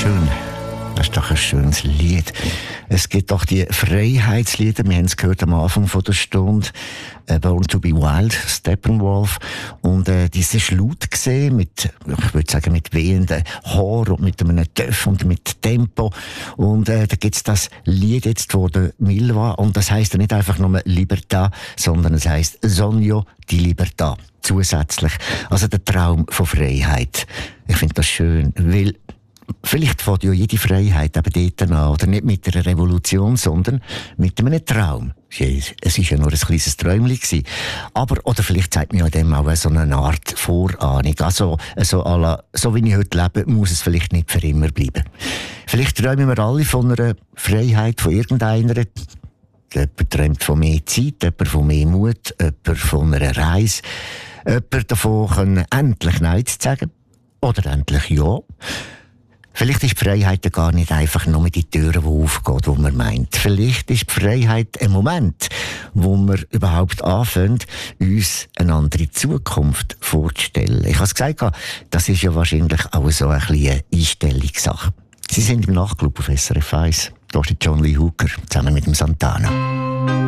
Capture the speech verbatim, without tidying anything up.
schön. Das ist doch ein schönes Lied. Es gibt doch die Freiheitslieder, wir haben es gehört am Anfang von der Stunde, äh, Born to be Wild, Steppenwolf, und äh, diese Schlut gesehen mit, ich würde sagen, mit wehenden Haaren und mit einem Töff und mit Tempo, und äh, da gibt's das Lied jetzt von der Milva, und das heisst ja nicht einfach nur Libertà, sondern es heisst Sogno di Libertà. Zusätzlich. Also der Traum von Freiheit. Ich finde das schön, weil vielleicht fängt ja jede Freiheit eben dort an, oder nicht mit einer Revolution, sondern mit einem Traum. Es war ja nur ein kleines Träumchen. Aber, oder vielleicht zeigt mir ja dem auch so eine Art Vorahnung. Also, so, à la, so wie ich heute lebe, muss es vielleicht nicht für immer bleiben. Vielleicht träumen wir alle von einer Freiheit, von irgendeiner. Jemand träumt von mehr Zeit, jemand von mehr Mut, jemand von einer Reise. Jemand davon können, endlich Nein zu sagen. Oder endlich Ja. Vielleicht ist die Freiheit gar nicht einfach nur die Türen, die aufgehen, die man meint. Vielleicht ist die Freiheit ein Moment, wo wir überhaupt anfangen, uns eine andere Zukunft vorzustellen. Ich habe es gesagt, das ist ja wahrscheinlich auch so ein bisschen eine Einstellungssache. Sie sind im Nachtclub auf S R F eins. Da ist John Lee Hooker zusammen mit dem Santana.